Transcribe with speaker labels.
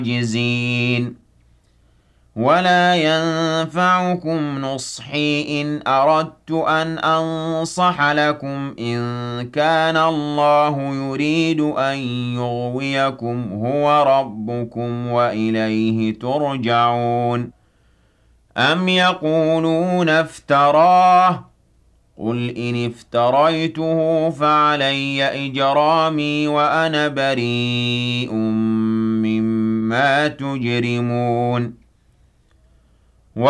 Speaker 1: معجزين ولا ينفعكم نصحي إن أردت أن أنصح لكم إن كان الله يريد أن يغويكم هو ربكم وإليه ترجعون أم يقولون افتراه قل إن افتريته فعلي إجرامي وأنا بريء مما تجرمون